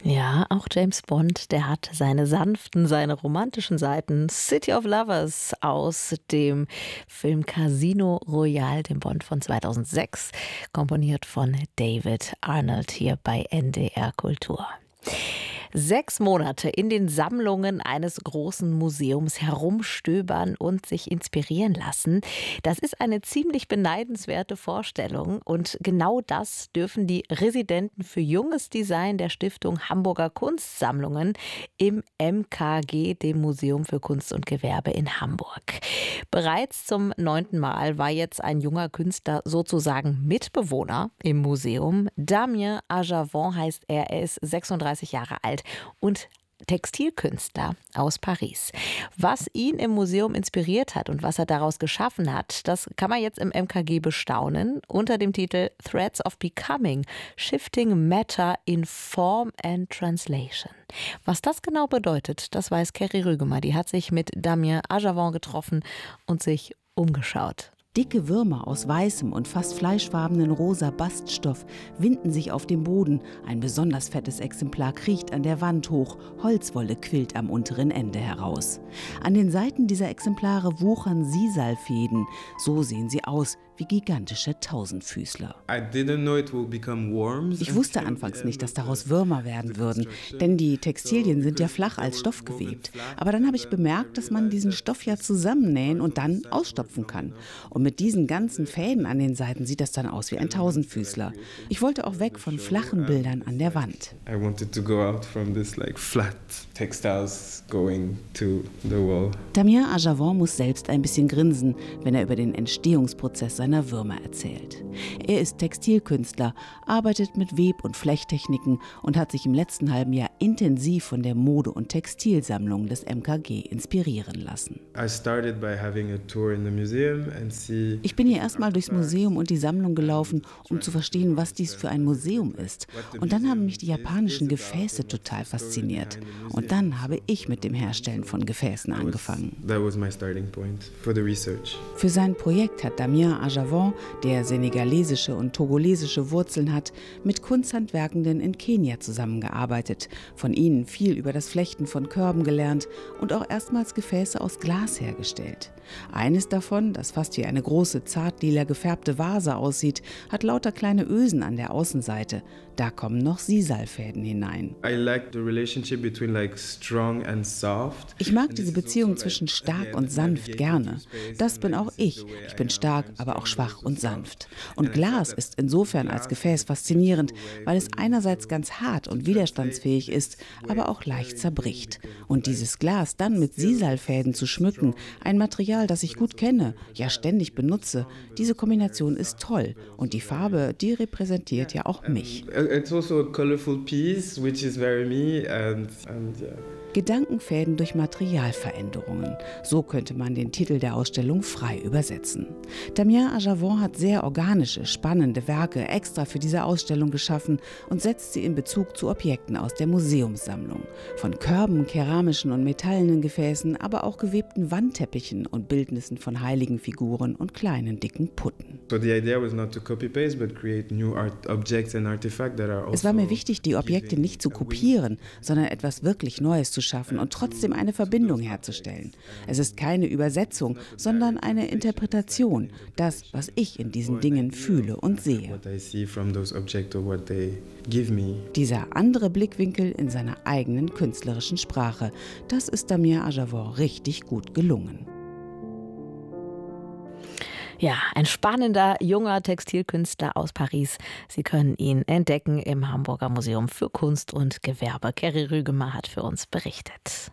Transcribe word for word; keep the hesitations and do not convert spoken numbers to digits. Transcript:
Ja, auch James Bond, der hat seine sanften, seine romantischen Seiten. City of Lovers aus dem Film Casino Royale, dem Bond von zweitausendsechs, komponiert von David Arnold hier bei N D R Kultur. Sechs Monate in den Sammlungen eines großen Museums herumstöbern und sich inspirieren lassen. Das ist eine ziemlich beneidenswerte Vorstellung. Und genau das dürfen die Residenten für junges Design der Stiftung Hamburger Kunstsammlungen im M K G, dem Museum für Kunst und Gewerbe in Hamburg. Bereits zum neunten Mal war jetzt ein junger Künstler sozusagen Mitbewohner im Museum. Damien Arjavon heißt er, er ist sechsunddreißig Jahre alt und Textilkünstler aus Paris. Was ihn im Museum inspiriert hat und was er daraus geschaffen hat, das kann man jetzt im M K G bestaunen unter dem Titel Threads of Becoming, Shifting Matter in Form and Translation. Was das genau bedeutet, das weiß Kerry Rügemer. Die hat sich mit Damien Arjavon getroffen und sich umgeschaut. Dicke Würmer aus weißem und fast fleischfarbenen rosa Baststoff winden sich auf dem Boden. Ein besonders fettes Exemplar kriecht an der Wand hoch. Holzwolle quillt am unteren Ende heraus. An den Seiten dieser Exemplare wuchern Sisalfäden. So sehen sie aus, wie gigantische Tausendfüßler. Ich wusste anfangs nicht, dass daraus Würmer werden würden, denn die Textilien sind ja flach als Stoff gewebt. Aber dann habe ich bemerkt, dass man diesen Stoff ja zusammennähen und dann ausstopfen kann. Und mit diesen ganzen Fäden an den Seiten sieht das dann aus wie ein Tausendfüßler. Ich wollte auch weg von flachen Bildern an der Wand. Damien Arjavon muss selbst ein bisschen grinsen, wenn er über den Entstehungsprozess seiner Würmer erzählt. Er ist Textilkünstler, arbeitet mit Web- und Flechttechniken und hat sich im letzten halben Jahr intensiv von der Mode- und Textilsammlung des M K G inspirieren lassen. Ich bin hier erstmal durchs Museum und die Sammlung gelaufen, um zu verstehen, was dies für ein Museum ist. Und dann haben mich die japanischen Gefäße total fasziniert. Und dann habe ich mit dem Herstellen von Gefäßen angefangen. Für sein Projekt hat Damien Arjavon, der senegalesische und togolesische Wurzeln hat, mit Kunsthandwerkenden in Kenia zusammengearbeitet, von ihnen viel über das Flechten von Körben gelernt und auch erstmals Gefäße aus Glas hergestellt. Eines davon, das fast wie eine große, zartlila gefärbte Vase aussieht, hat lauter kleine Ösen an der Außenseite. Da kommen noch Sisalfäden hinein. Ich mag diese Beziehung zwischen stark und sanft gerne. Das bin auch ich. Ich bin stark, aber auch schwach und sanft. Und Glas ist insofern als Gefäß faszinierend, weil es einerseits ganz hart und widerstandsfähig ist, aber auch leicht zerbricht. Und dieses Glas dann mit Sisalfäden zu schmücken, ein Material, das ich gut kenne, ja ständig benutze, diese Kombination ist toll. Und die Farbe, die repräsentiert ja auch mich. It's also a colorful piece, which is very me, and, and yeah. Gedankenfäden durch Materialveränderungen. So könnte man den Titel der Ausstellung frei übersetzen. Damien Arjavon hat sehr organische, spannende Werke extra für diese Ausstellung geschaffen und setzt sie in Bezug zu Objekten aus der Museumssammlung. Von Körben, keramischen und metallenen Gefäßen, aber auch gewebten Wandteppichen und Bildnissen von heiligen Figuren und kleinen, dicken Putten. So the idea was not to copy-paste, but create new art objects and artifacts that are also. Es war mir wichtig, die Objekte nicht zu kopieren, sondern etwas wirklich Neues zu schaffen und trotzdem eine Verbindung herzustellen. Es ist keine Übersetzung, sondern eine Interpretation, das, was ich in diesen Dingen fühle und sehe. Dieser andere Blickwinkel in seiner eigenen künstlerischen Sprache, das ist Damien Arjavon richtig gut gelungen. Ja, ein spannender, junger Textilkünstler aus Paris. Sie können ihn entdecken im Hamburger Museum für Kunst und Gewerbe. Kerry Rügemer hat für uns berichtet.